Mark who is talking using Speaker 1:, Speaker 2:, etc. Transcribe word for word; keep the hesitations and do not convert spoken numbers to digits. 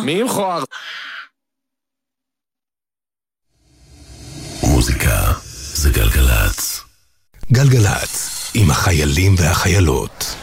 Speaker 1: מי מכוער?
Speaker 2: מוזיקה זה גלגלץ. גלגלץ עם החיילים והחיילות.